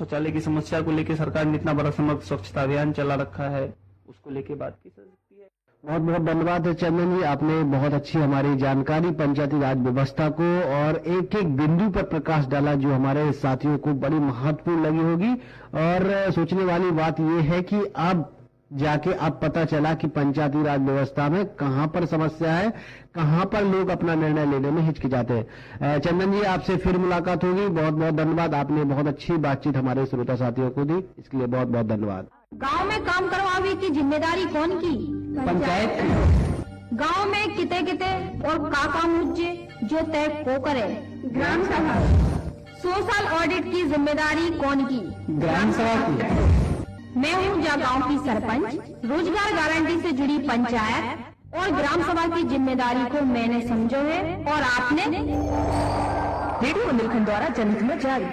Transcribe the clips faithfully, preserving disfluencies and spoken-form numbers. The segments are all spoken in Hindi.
शौचालय की समस्या को लेकर सरकार ने इतना बड़ा समग्र स्वच्छता अभियान चला रखा है, उसको लेके बात की जा सकती है। बहुत बहुत धन्यवाद चंदन जी, आपने बहुत अच्छी हमारी जानकारी पंचायती राज व्यवस्था को और एक एक बिंदु पर प्रकाश डाला जो हमारे साथियों को बड़ी महत्वपूर्ण लगी होगी। और सोचने वाली बात यह है कि अब जाके अब पता चला कि पंचायती राज व्यवस्था में कहां पर समस्या है, कहां पर लोग अपना निर्णय लेने में हिचकिचाते हैं। चंदन जी, आपसे फिर मुलाकात होगी। बहुत बहुत धन्यवाद, आपने बहुत अच्छी बातचीत हमारे श्रोता साथियों को दी, इसके लिए बहुत बहुत धन्यवाद। गांव में काम करवाने की जिम्मेदारी कौन की? पंचायत। गांव में किते किते और का काम मुझे जो तय को करे? ग्राम सभा। सौ साल ऑडिट की जिम्मेदारी कौन की? ग्राम सभा की। मैं हूँ जा गांव की सरपंच, रोजगार गारंटी से जुड़ी पंचायत और ग्राम सभा की जिम्मेदारी को मैंने समझो है और आपने। रेडियो बुंदेलखंड द्वारा जनहित में जारी।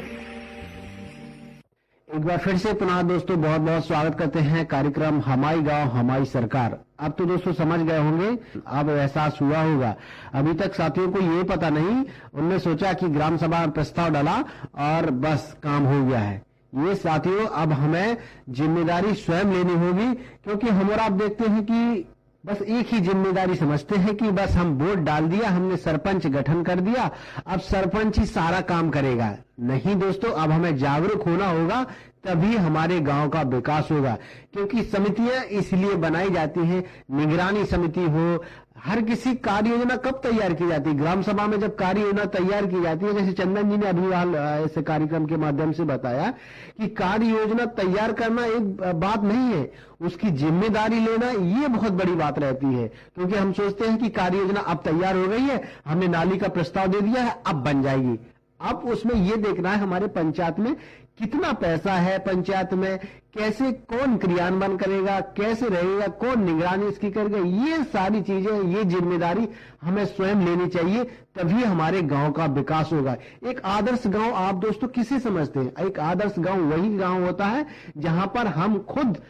एक बार फिर से पुनः दोस्तों बहुत बहुत स्वागत करते हैं कार्यक्रम हमारी गांव हमारी सरकार। अब तो दोस्तों समझ गए होंगे, अब एहसास हुआ होगा। अभी तक साथियों को ये पता नहीं, उनने सोचा कि ग्राम सभा में प्रस्ताव डाला और बस काम हो गया है। ये साथियों अब हमें जिम्मेदारी स्वयं लेनी होगी, क्योंकि हम और आप देखते हैं कि बस एक ही जिम्मेदारी समझते हैं कि बस हम वोट डाल दिया, हमने सरपंच गठन कर दिया, अब सरपंच ही सारा काम करेगा। नहीं दोस्तों, अब हमें जागरूक होना होगा, तभी हमारे गांव का विकास होगा। क्योंकि समितियां इसलिए बनाई जाती हैं, निगरानी समिति हो, हर किसी कार्य योजना कब तैयार की जाती है? ग्राम सभा में जब कार्य योजना तैयार की जाती है, जैसे चंदन जी ने अभी हाल इस कार्यक्रम के माध्यम से बताया कि कार्य योजना तैयार करना एक बात नहीं है, उसकी जिम्मेदारी लेना ये बहुत बड़ी बात रहती है। क्योंकि हम सोचते हैं कि कार्य योजना अब तैयार हो गई है, हमने नाली का प्रस्ताव दे दिया है, अब बन जाएगी। अब उसमें ये देखना है हमारे पंचायत में कितना पैसा है, पंचायत में कैसे कौन क्रियान्वयन करेगा, कैसे रहेगा, कौन निगरानी इसकी करेगा, ये सारी चीजें, ये जिम्मेदारी हमें स्वयं लेनी चाहिए, तभी हमारे गांव का विकास होगा। एक आदर्श गांव आप दोस्तों किसे समझते हैं? एक आदर्श गांव वही गांव होता है जहां पर हम खुद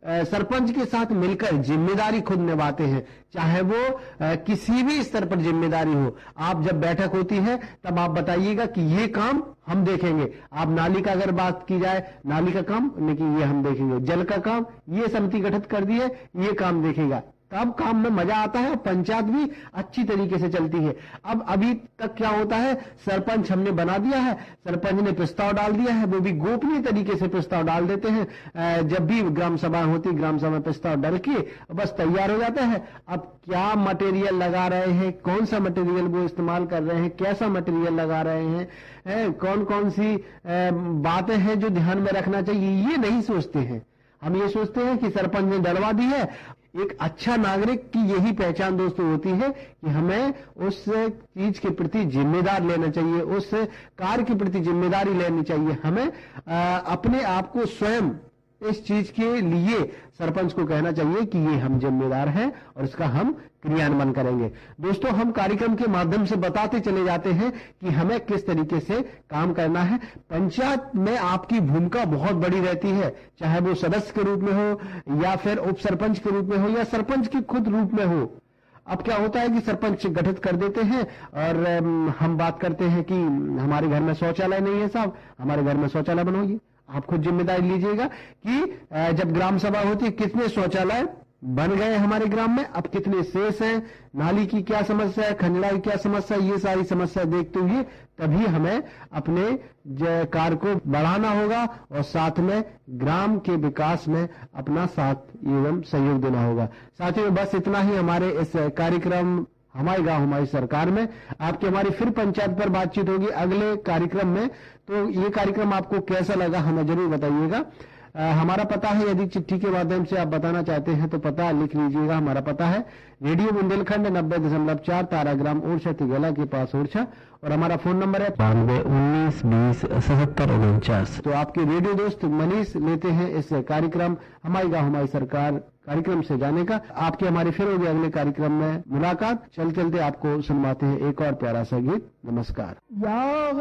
सरपंच के साथ मिलकर जिम्मेदारी खुद निभाते हैं, चाहे वो किसी भी स्तर पर जिम्मेदारी हो। आप जब बैठक होती है तब आप बताइएगा कि ये काम हम देखेंगे। आप नाली का अगर बात की जाए, नाली का काम लेकिन ये हम देखेंगे, जल का काम ये समिति गठित कर दी है, ये काम देखेगा, तब काम में मजा आता है और पंचायत भी अच्छी तरीके से चलती है। अब अभी तक क्या होता है, सरपंच हमने बना दिया है, सरपंच ने प्रस्ताव डाल दिया है, वो भी गोपनीय तरीके से प्रस्ताव डाल देते हैं। जब भी ग्राम सभा होती, ग्राम सभा में प्रस्ताव डाल के बस तैयार हो जाता है। अब क्या मटेरियल लगा रहे हैं, कौन सा मटेरियल वो इस्तेमाल कर रहे हैं, कैसा मटेरियल लगा रहे हैं, है, कौन कौन सी बातें हैं जो ध्यान में रखना चाहिए, ये नहीं सोचते हैं। हम ये सोचते हैं कि सरपंच ने डलवा दी है। एक अच्छा नागरिक की यही पहचान दोस्तों होती है कि हमें उस चीज के प्रति जिम्मेदार लेना चाहिए, उस कार्य के प्रति जिम्मेदारी लेनी चाहिए। हमें आ, अपने आप को स्वयं इस चीज के लिए सरपंच को कहना चाहिए कि ये हम जिम्मेदार हैं और इसका हम क्रियान्वयन करेंगे। दोस्तों, हम कार्यक्रम के माध्यम से बताते चले जाते हैं कि हमें किस तरीके से काम करना है। पंचायत में आपकी भूमिका बहुत बड़ी रहती है, चाहे वो सदस्य के रूप में हो या फिर उप सरपंच के रूप में हो या सरपंच के खुद रूप में हो। अब क्या होता है कि सरपंच गठित कर देते हैं और हम बात करते हैं कि हमारे घर में शौचालय नहीं है, साहब हमारे घर में शौचालय बनवाइए। आप खुद जिम्मेदारी लीजिएगा कि जब ग्राम सभा होती है कितने शौचालय बन गए हमारे ग्राम में, अब कितने शेष हैं, नाली की क्या समस्या है, खंजड़ा की क्या समस्या है, ये सारी समस्या देखते हुए तभी हमें अपने कार्य को बढ़ाना होगा और साथ में ग्राम के विकास में अपना साथ एवं सहयोग देना होगा। साथियों, बस इतना ही हमारे इस कार्यक्रम हमारे गांव हमारी सरकार में। आपकी हमारी फिर पंचायत पर बातचीत होगी अगले कार्यक्रम में। तो ये कार्यक्रम आपको कैसा लगा हमें जरूर बताइएगा। हमारा पता है, यदि चिट्ठी के माध्यम से आप बताना चाहते हैं तो पता लिख लीजिएगा। हमारा पता है रेडियो बुंदेलखंड नब्बे दशमलव चार ताराग्राम ओरछा तिगेला के पास ओरछा, और हमारा फोन नंबर है बानवे उन्नीस बीस सतहत्तर उनचास। तो आपके रेडियो दोस्त मनीष लेते हैं इस कार्यक्रम हमारी गाँव हमारी सरकार कार्यक्रम से जाने का। आपके हमारी फिर होगी अगले कार्यक्रम में मुलाकात। चल चलते आपको सुनवाते हैं एक और प्यारा सा गीत। नमस्कार।